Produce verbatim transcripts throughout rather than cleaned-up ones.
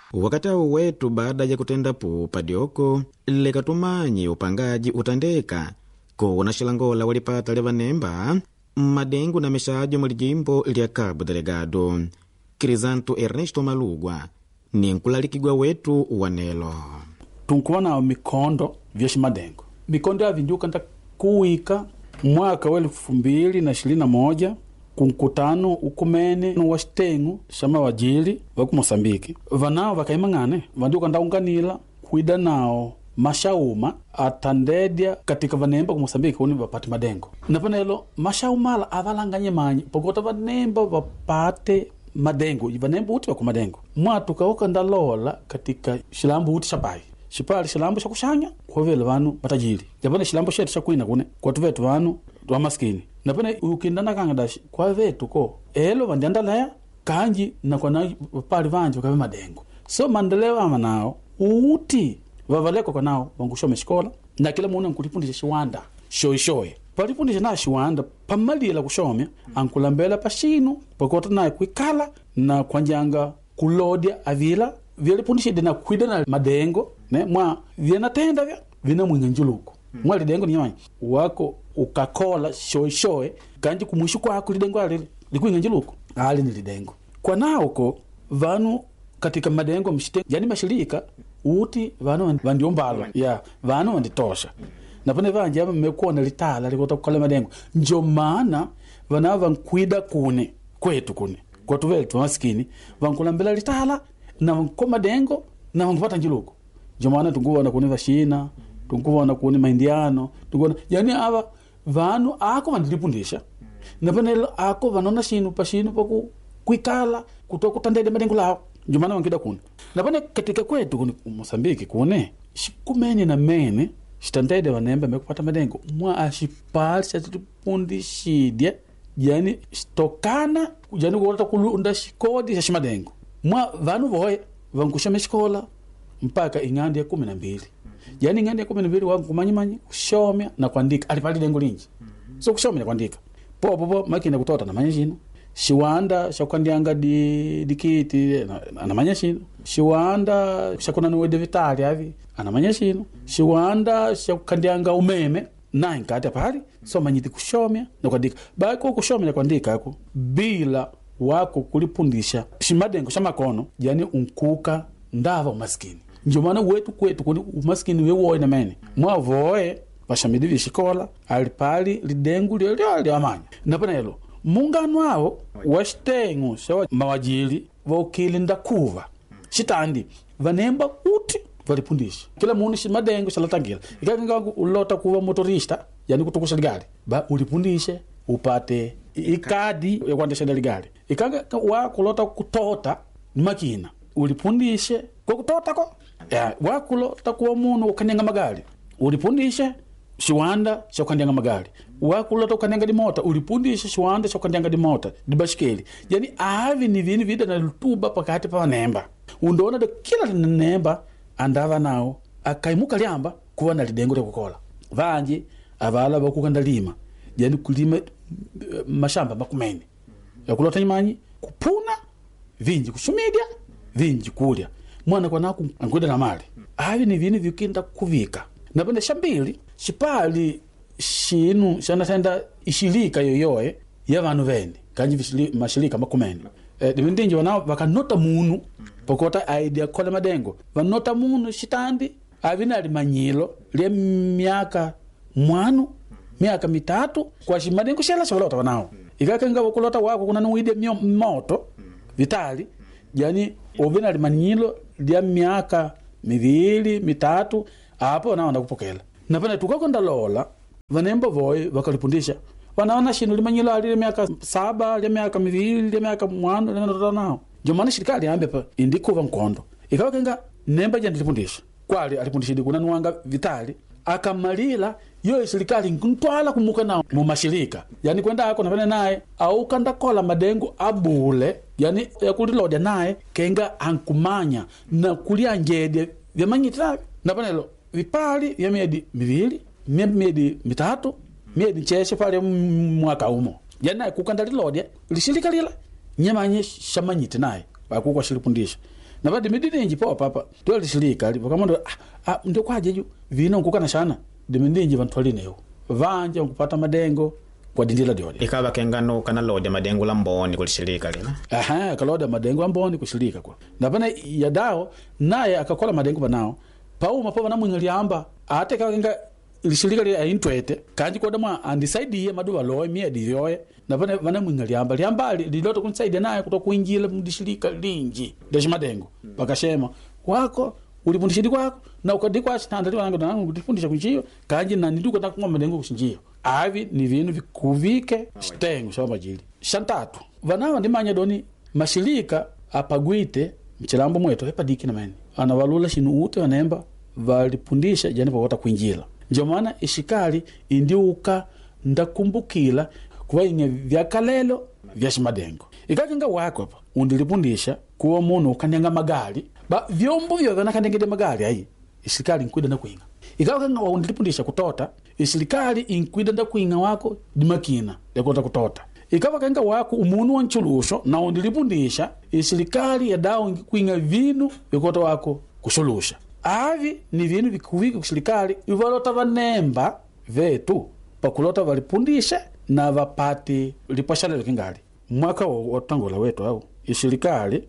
Wakati wetu baada ya kutenda po padioko lekatumanye upangaji utandeka kuona Shilangola walipata leva nemba madengu na meshaji mwalijimbo lya Cabo Delgado. Crisanto Ernesto Malugwa ni nkulalikigwa wetu wanelo. Tunkuona mikondo vyeshi madengo. Mikondo ya vinjuka nta kuwika mwaka wa elfu mbili na ishirini na moja kunkutano ukumene wa shitengu shama wajili waku Mosambiki. Vanao wakaimangane vanjuka ndaunganila kuida nao mashauma atandedia katika vanemba ku Mosambiki kuni vapate madengo. Napanelo mashaumala avalanganye manyi pokota vanemba vapate madengo. Vanemba uti waku madengo. Mwatu kaoka ndalola katika shilambu uti shapai. Shipali shilambu shakushanya kwa vile vanu matajiri. Japane shilambu shetu shakuina kune kwa tuvetu vanu wa maskini. Napane ukindana kangadashi kwa vetu ko elo vandiandalaya kanji na kwa na pali vanji wakawe madengo. So mandeleo ama nao uti vavaleko kwa nao vangushome shikola na kila muna nkulipundisha shiwanda shoi shoi. Palipundisha na shiwanda pamalila kushome ankulambela pashinu pakota na kuikala na kwanjanga kulodia avila vile pundisha dena kuida na madengo ne mwa viena tenda vya vina mwinga njuluko mwa lidengo ni nyanyi wako ukakola shoi shoi kanji kumwishu kwa hako lidengo alili likuinga njuluko ali ni lidengo kwa nao ko vanu katika madengo mshite yani mashirika uti vanu vandiombalo ya vanu vanditosha na pone vanje ama mmekuwa na litala likota kukala madengo njo maana vana vankuida kune kwetu kune kwa tuvele tu maskini vankulambela litala na kwa madengo na vankupata njuluko njo maana tunguwa na kune vashina tunguwa na kune maindiano tunguwa yani ava vanu ako vandilipundisha na pone ako vanona shinu pa shinu pa kuikala kutoka kutandede madengo lao njo maana vankida kune na pone katika kwetu kune Mosambiki kune shikumene na mene shitandede vanemba mekupata madengo mwa ashipali shatipundishidye yani stokana yani kuwata kulunda shikodi ya shimadengo mwa vanu voye vankushame shikola mpaka ingandi ya kumi na mbili yani ingandi ya kumi na mbili wangu kumanyimanyi kushomya na kuandika alipali dengo linji so kushomya na kuandika po po po makina kutota na manyashino shiwanda shakukandianga di dikiti anamanya shino shiwanda shakuna nuwede vitali avi anamanya shino shiwanda shakukandianga umeme na inkati apali so manyiti kushomya na kuandika bako kushomya na kuandika ako bila wako kulipundisha shimadengo shamakono yani unkuka ndava umaskini njo maana wetu kwetu kuni umaskini wewoe na mene mwa voe bashamidi vishikola alipali lidengu lyo lyo amanya napanelo mungano wao washitengu sawa mawajili vokili ndakuva shitandi vanemba uti valipundisha kila munu shimadengo shalatangila ikanga ulota kuva motorista yani kutukusha ligari ba ulipundishe upate ikadi ya kuendesha ligari ikanga wa kulota kutota makina ulipundishe kwa kutota ko ya wa kulota kuwa munu ukanyanga magari ulipundishe shiwanda cha kukanyanga magari wa kulota ukanyanga di mota ulipundishe shiwanda cha kukanyanga di mota di bashikeli yani avi ni vini vida na lutuba pakati pa nemba undona de kila nemba andava nao akaimuka liamba kuwa na lidengo le kukola vanji avala bakukanda lima yani kulima mashamba makumene yakulota nyimanyi kupuna vinji kushumidia vinji kulya mwana kwa naku angoda na mali avi ni vini vikinda kuvika napenda shambili shipali shinu shanatenda ishilika yoyoe ya vanu vene kanji mashilika makumene eh, ndinji wana vakanota munu pokota idea kola madengo vanota munu shitandi avina limanyilo le miaka mwanu miaka mitatu kwa shimadengo shela sholota wanao ikakanga wakulota wako kuna nuide moto vitali yani ovina limanyilo le miaka mivili mitatu hapo nao ndakupokela napana tukakonda lola vanemba voye vakalipundisha wanaona shinu limanyilo ali miaka saba le miaka mivili le miaka mwanu le ndota nao jomana shirikali ambe pa indikuva nkondo ikawakanga nemba jandilipundisha kwali alipundishidi kuna nuanga vitali akamalila yo shirikali ntwala kumuka nao mu mashirika yani kwenda ako na naye au kanda kola madengo abule yani yakulilodia naye kenga ankumanya na kulia njede vyamanyitira na panelo vipali vya miedi mivili miedi mitatu miedi cheshe pale mwaka umo yani kukanda lilodia lishirika lila nyamanye shamanyite naye bakukwa shilipundisha na badi midinji po papa to lishilika ali pakamando ah, ah ndio kwaje ju vino nkukana shana de midinji vantwaline yo vanje nkupata madengo kwa dindila diode ikaba kengano kana lode madengo la mboni kulishilika lina aha kalode madengo la mboni kushilika kwa na bana yadao naye akakola madengo banao pauma pa bana mwingaliamba ate kagenga lishilika li aintwete kanji kwa dama undecided maduwa loe mia diyoe na bana bana mwingaliamba liamba liloto kunsaidia naye kutokuinjila mdishilika linji deshi madengo bakashema wako ulipundishidi kwako na ukadikwa standard wangu na kudifundisha kunjio kanji na ninduko takuma madengo kushinjio avi ni vinu vikuvike stengu shamba jili shantatu vanawa ndimanya doni mashilika apagwite mchilambo mwetu hepadiki na meni anavalula shinu ute wanemba valipundisha jani pa wata kuinjila ndio maana ishikali indiuka ndakumbukila kuwa inge vyakalelo vyashimadengo ikakinga wako hapa undilipundisha kuwa muno ukanyanga magari ba vyombo vyo vanakandengede magari ai ishikali nkwida na kuinga ikakanga wa undilipundisha kutota ishikali inkwida nda kuinga wako dimakina yakota kutota ikawa kanga wako umunu wa nchulusho na undilipundisha ishikali ya dao kuinga vinu yakota wako kushulusha avi ni vinu vikuviki kushirikali ivalota vanemba vetu pakulota valipundisha na vapati lipashale kingali mwaka wa tangola wetu au ishirikali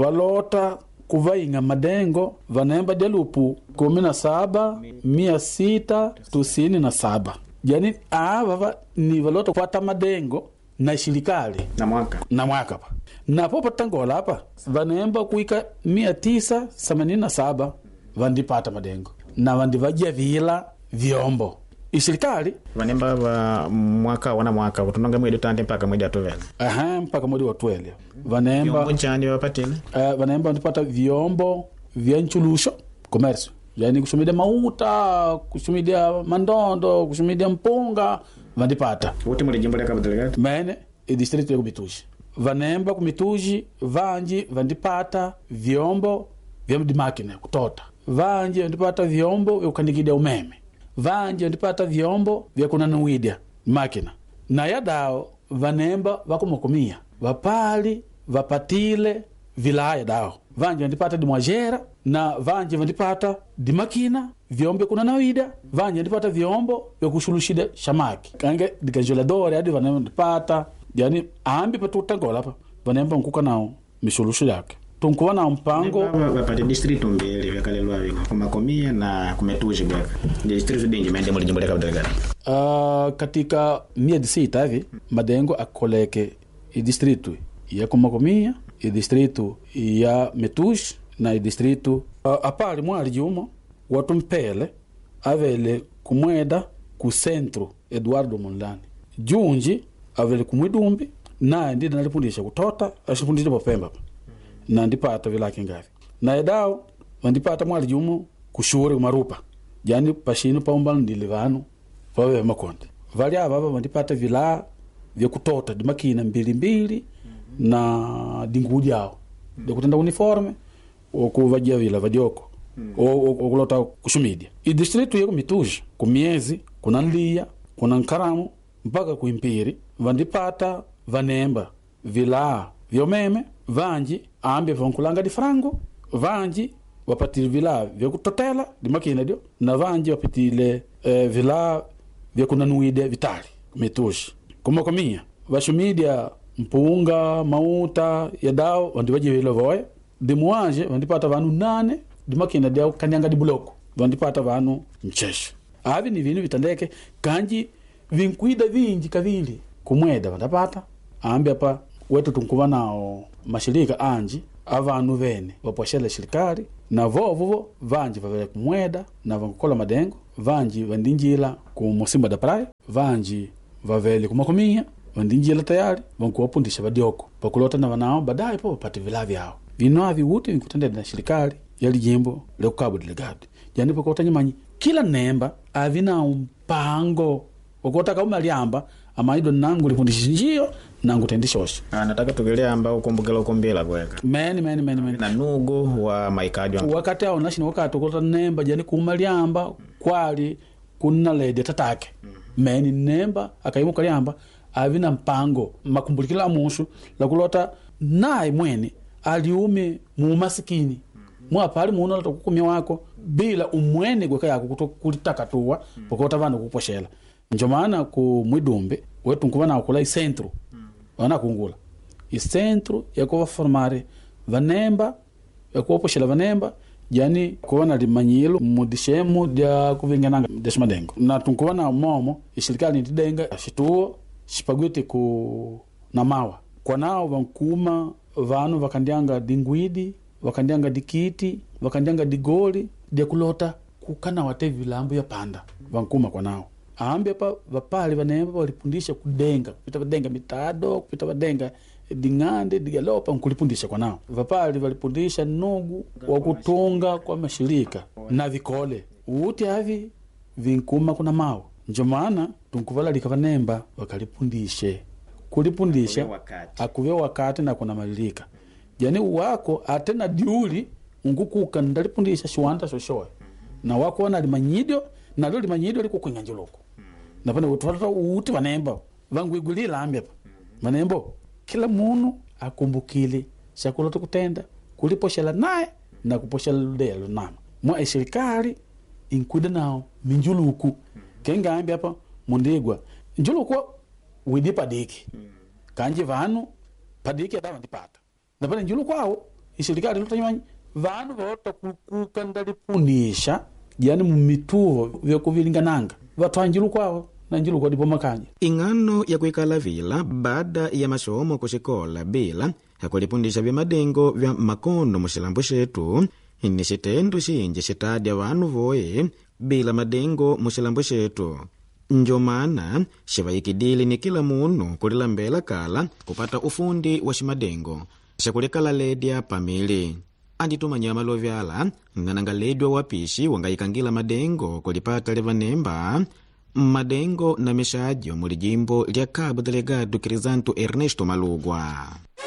valota kuvainga madengo vanemba delupu kumi na saba mia sita tusini na saba yani ava ni valota kwata madengo na ishirikali na mwaka na mwaka pa na popa tangola hapa vanemba kuika mia tisa themanini na saba vandipata madengo na vandivajia vila vyombo ishirikali vanemba va mwaka wana mwaka utunonga mwedi tante mpaka mwedi atuvela aha mpaka mwedi watwele vanemba vyombo nchani wapatile uh, vanemba vandipata vyombo vya nchulusho commerce yani kushumidia mauta kushumidia mandondo kushumidia mpunga vandipata wote mwedi jimbo leka badalagati mene e district ya kumituji vanemba kumituji vanji vandipata vyombo vya mdimakine kutota vanji vandipata vyombo vya kukandikidia umeme vanji vandipata vyombo vya kunanuidia makina na yadao vanemba vakumokumia vapali vapatile vilaya dao vanji vandipata dimwajera na vanji vandipata dimakina vyombo kunanawida vanji vandipata vyombo vya kushulushida shamaki kange dikanjoladore hadi vanemba vandipata yani ambi patutangola hapa vanemba nkuka nao mishulushu yake tunkuwa na mpango wapate district mbili vyakalelwa viko kumakomia na kumetuji bweka district dingi mende muli jimbo leka badalagati uh, katika mia disita hivi madengo akoleke i district ya kumakomia i district ya metuji na i district uh, apali mwali jumo watu mpele avele kumweda ku centro Eduardo Mondlane junji avele kumwidumbi na ndi nalipundisha kutota ashifundisha popemba na ndipata vilake ngavi na edao ndipata mwali jumo kushure kumarupa yani pashino paumba ndile vanu vawe makonde vali ava ndipata vila vya kutota dimakina mbili mbili mm-hmm. na dingudi yao mm-hmm. de kutenda uniforme okuvajia vila vadioko mm-hmm. okulota kushumidia i district yeko mituji kumiezi kuna nlia kuna nkaramu mpaka kuimpiri vandipata vanemba vila vyomeme vanji ambe vankulanga di frango vanji wapatile vila vya kutotela di makina dio na vanji wapatile eh, vila vya kunanuide vitali mitushi kumakomia vashumidia mpunga mauta yadao vandivaje vila voya dimuanje vandipata vanu nane di makina dio kanyanga di buloko vandipata vanu mchesha avi ni vinu vitandeke kanji vinkuida vinji kavili kumweda vandapata ambe hapa wetu tunkuva nao mashirika anji avanu vene vaposhele shirikali na vovovo vanji vavele kumweda na vankukola madengo vanji vandinjila ku Musimba da Praia vanji vavele kumakomia vandinjila tayari vankuwapundisha vadioko pakulota na vanao badai po vapate vila vyao vino avi wuti vinkutendeda na shirikali yali jimbo le Cabo Delgado yani pakota nyimanyi kila nemba avina mpango wakota kauma liamba amaido nangu lifundisha njio nangu tendishosha ah nataka tugelea amba ukumbukela ukumbela kweka meni meni meni meni na nugo wa maikajwa wakati ao nashini wakati wakota nemba jani kuma liamba kwali kuna lede tatake mm-hmm. meni nemba akaimuka liamba avina mpango makumbulikila amushu la kulota nae mweni aliume mu masikini mwa pali muno la kukumya wako bila umwene gweka yako kulitaka tuwa pokota vandu kuposhela. Njo maana ku Mwidumbe wetu nkubana kula isentro wana kungula isentro yakuva formare vanemba yakuva poshela vanemba yani kuona limanyilo mudishemu dia kuvingananga desmadengo na tunkuona momo ishirikali ntidenga ashituo shipagwete ku namawa kwa nao vankuma vanu vakandianga dingwidi vakandianga dikiti vakandianga digoli dia kulota kukana wate vilambu ya panda vankuma kwa nao aambia pa vapali vanemba walipundisha kudenga kupita vadenga mitado kupita vadenga dingande digalopa nkulipundisha kwa nao vapali walipundisha nugu wa kutunga kwa mashirika na vikole uti havi vinkuma kuna mao. Njo maana tunkuvala likavanemba wakalipundishe kulipundisha akuwe wakati na kuna malilika jani wako atena diuli ungukuka ndalipundisha shiwanda shoshoe na wako wana limanyidio na lio limanyidio liko kwenye njoloko na pande utwalata uti vanemba vangu igulila ambia pa manembo kila munu akumbukile shakulota kutenda kuliposhela nae na kuposhela ludelo nama mwa serikali inkuda nao minjuluku kenga ambia hapa mundigwa njuluku widi padiki kanji vanu padiki adawa ndipata na pale njuluku wao serikali lutanywa vanu vota kukandalipundisha yani mumituo vya kuvilingananga watu anjiluku wao na njulu kwa dipo makanya. Ingano ya kuikala vila baada ya masomo kushikola bila hakulipundisha vya madengo vya makondo mushilambo shetu ni shitendo shinji shitadia wanu voe bila madengo mushilambo shetu. Njo maana shivaikidili ni kila munu kulila mbela kala kupata ufundi wa shimadengo shakulikala ledia pamili andituma nyama lovyala nananga ledwa wapishi wangaikangila madengo kulipata levanemba madengo na meshajo muli jimbo lya Cabo Delegado Crisanto Ernesto Malugwa.